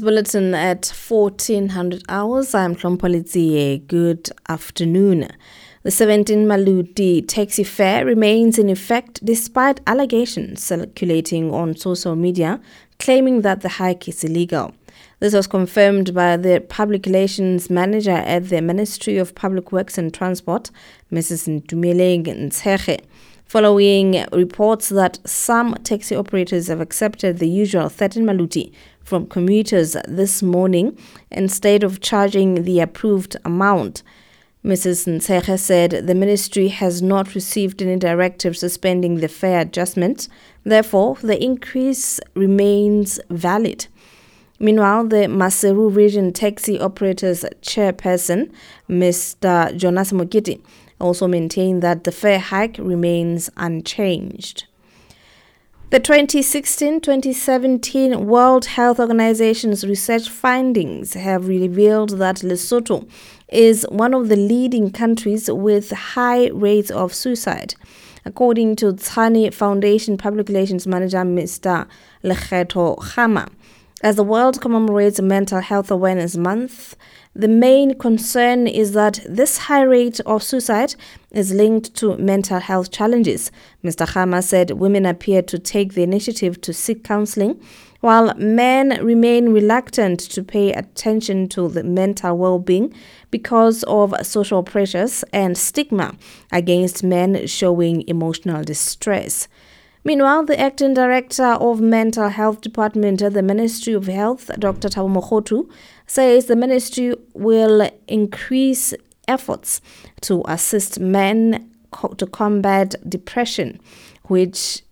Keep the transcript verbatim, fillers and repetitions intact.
Bulletin at fourteen hundred hours. I'm Klompalitsie. Good afternoon. The seventeen Maluti taxi fare remains in effect despite allegations circulating on social media claiming that the hike is illegal. This was confirmed by the public relations manager at the Ministry of Public Works and Transport, Missus Ntumeleng Ntsheche, following reports that some taxi operators have accepted the usual thirteen Maluti from commuters this morning instead of charging the approved amount. Missus Ntsheche said the ministry has not received any directive suspending the fare adjustment. Therefore, the increase remains valid. Meanwhile, the Maseru Region Taxi Operators Chairperson, Mister Jonas Mokiti, also maintained that the fare hike remains unchanged. The twenty sixteen twenty seventeen World Health Organization's research findings have revealed that Lesotho is one of the leading countries with high rates of suicide. According to Tshwane Foundation Public Relations Manager Mister Lekgetho Khama, as the world commemorates Mental Health Awareness Month, the main concern is that this high rate of suicide is linked to mental health challenges. Mister Khama said women appear to take the initiative to seek counseling, while men remain reluctant to pay attention to the mental well-being because of social pressures and stigma against men showing emotional distress. Meanwhile, the acting director of Mental Health Department at the Ministry of Health, Doctor Thabo Mokgodu, says the ministry will increase efforts to assist men co- to combat depression, which